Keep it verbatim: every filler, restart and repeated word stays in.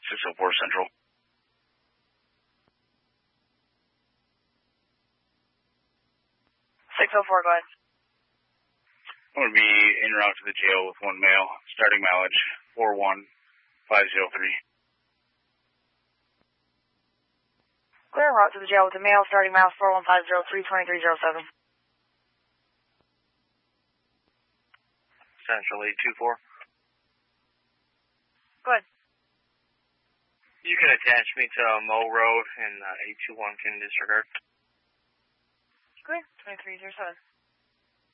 six oh four Central. six oh four, go ahead. I'm going to be en route to the jail with one male, starting mileage four one five zero three. Clear en route to the jail with a male, starting miles four one five zero three, twenty-three oh seven. Central eight two four. Go ahead. You can attach me to Mo Road and uh, eight two one can disregard. Clear, twenty-three oh seven.